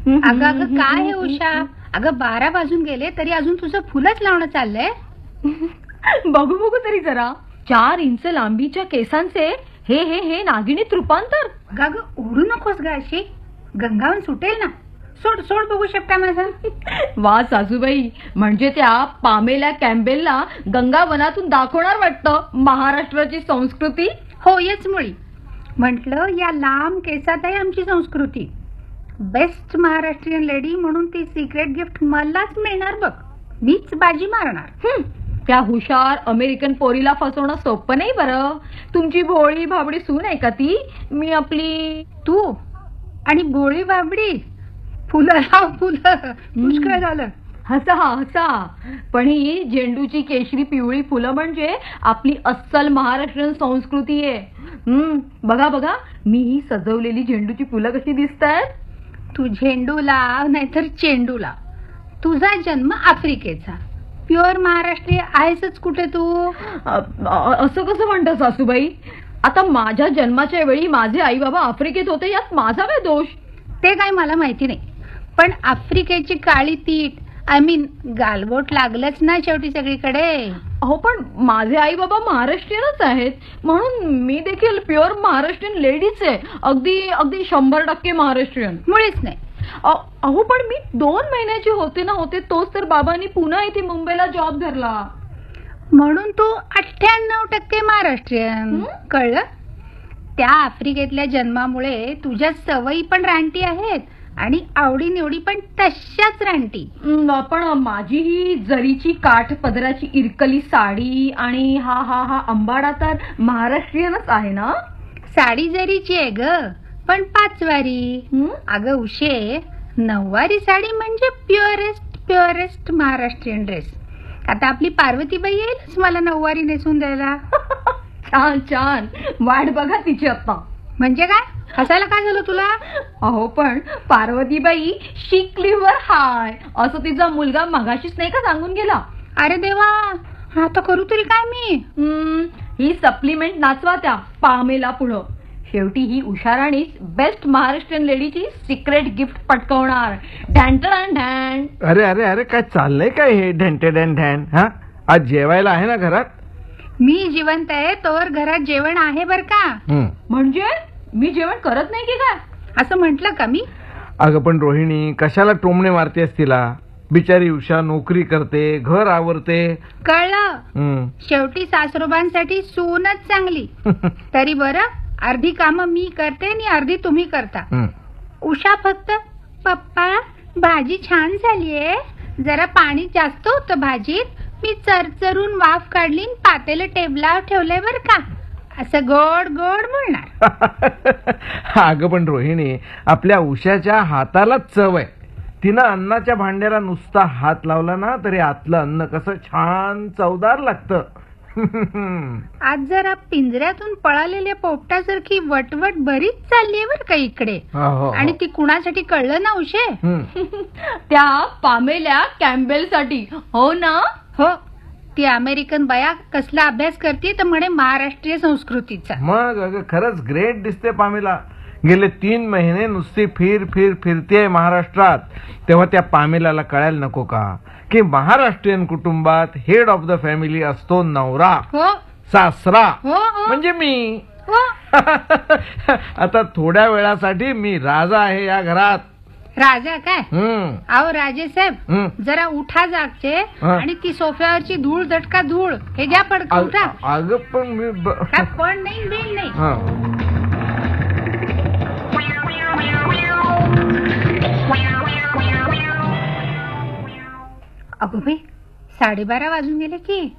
अगं अगं काय आहे उषा, अगं 12 वाजून गेले तरी अजून तुझं फुलच लावणं चाललंय. बघू बघू तरी जरा. 4 इंच लांबीच्या केसांचे हे हे हे नागिनीत रूपांतर. अगं ओढू नकोस ग अशी, गंगावन सुटेल ना. सोड सोड बघू शकता माझा. वा सासूबाई, म्हणजे त्या पामेला कॅम्बेलला गंगावनातून दाखवणार वाटतं महाराष्ट्राची संस्कृती. हो येच मुळी म्हटलं, या लांब केसात आहे आमची संस्कृती. बेस्ट महाराष्ट्रीयन लेडी म्हणून ती सिक्रेट गिफ्ट मलाच मिळणार बघ. मीच बाजी मारणार. त्या हुशार अमेरिकन पोरीला फसवणं सोपं नाही बरं. तुमची भोळी भाबडी सून आहे का ती? मी आपली. तू आणि भोळी बाबडी, फुलं लाव फुलं, पुष्कळ झालं. हसा हसा. पण ही झेंडूची केशरी पिवळी फुलं म्हणजे आपली अस्सल महाराष्ट्रीयन संस्कृती आहे. बघा बघा, मी ही सजवलेली झेंडूची फुलं कशी दिसतात. तू झेंडू लाव नाहीतर चेंडू लाव, तुझा जन्म आफ्रिकेचा, प्युअर महाराष्ट्रीय आहेसच कुठे तू. असं कसं म्हणता सासूबाई? आता माझ्या जन्माच्या वेळी माझे आई बाबा आफ्रिकेत होते, यात माझा काय दोष? ते काय मला माहिती नाही, पण आफ्रिकेची काळी तीट, आय मीन गालबोट लागलंच ना शेवटी सगळीकडे. हो, पण माझे आई बाबा महाराष्ट्रीयनच आहेत, म्हणून मी देखील प्युअर महाराष्ट्रीयन लेडीच आहे. अगदी अगदी 100% महाराष्ट्रीयन. मुळीच नाही. अहो, पण मी 2 महिन्याची होते ना होते तोच तर बाबांनी पुन्हा इथे मुंबईला जॉब धरला. म्हणून तू 98% महाराष्ट्रीयन. कळलं? त्या आफ्रिकेतल्या जन्मामुळे तुझ्या सवयी पण रानटी आहेत आणि आवडीनिवडी पण तशाच रानटी. पण माझी ही जरीची काठ पदराची इरकली साडी आणि हा हा हा अंबाडा तर महाराष्ट्रीयनच आहे ना. साडी जरीची आहे ग, पण 5 वारी. अगं उशे, 9 वारी साडी म्हणजे प्युअरेस्ट महाराष्ट्रीयन ड्रेस. आता आपली पार्वतीबाई येईलच मला 9 वारी नेसून द्यायला. छान छान, वाट बघा तिची आता. म्हणजे काय, हसायला काय झालं तुला? अहो, पण पार्वतीबाई शिकलीवर हाय असं तिचा मुलगा मगाशीच नाही का सांगून गेला. अरे देवा, आता करू तरी काय मी? ही सप्लिमेंट नाचवा त्या पामेला पुढं. शेवटी ही उषाराणीच बेस्ट महाराष्ट्रीयन लेडीची सिक्रेट गिफ्ट पटकवणार. ढॅन ढॅन. अरे अरे अरे, काय चाललंय काय हे ढॅन्टे ढॅन ढॅन? हा, आज जेवायला आहे ना घरात? मी जिवंत आहे तोवर घरात जेवण आहे बर का. म्हणजे मी जेवण करत नाही की काय? असं म्हटलं का मी? अगं पण रोहिणी, कशाला टोमणे मारतेस तिला? बिचारी उषा नोकरी करते, घर आवरते. कळलं? शेवटी सासरोबांसाठी सूनच चांगली. तरी बरं, अर्धी कामं मी करते आणि अर्धी तुम्ही करता. उषा फक्त, पप्पा भाजी छान झालीये, जरा पाणी जास्त होतं भाजीत, मी चरचरून वाफ काढली, पातेलं टेबलावर ठेवलंय बर का, असं गोड गोड बोलणार. अगं पण रोहिणी, आपल्या उषाच्या हातालाच चव आहे. तिनं अन्नाच्या भांड्याला नुसता हात लावला ना तरी आतलं अन्न कसं छान चवदार लागतं. आज जरा पिंजऱ्यातून पळालेल्या पोपटासारखी वटवट बरीच चाललीये बर का इकडे. आणि ती कुणासाठी कळलं ना उशे? त्या पामेल्या कॅम्बेलसाठी. हो ना? हो, ती अमेरिकन बाया कसला अभ्यास करते तर म्हणे महाराष्ट्रीय संस्कृतीचा. मग अगं खरंच ग्रेट दिसते पामेला. गेले 3 महिने नुसती फिरतेय महाराष्ट्रात. तेव्हा त्या पामेलाला कळायला नको का की महाराष्ट्रीयन कुटुंबात हेड ऑफ द फॅमिली असतो नवरा. हो, सासरा. हो, म्हणजे मी. हो. आता थोड्या वेळासाठी मी राजा आहे या घरात. राजा काय? अहो राजेसाहेब, जरा उठा जागचे आणि ती सोफ्यावरची धूळ दटका धूळ हे घ्या पडका. उठा. अगं पण मी पण नाही बिल नाही. अगो बाई, 12:30 वाजून गेले की.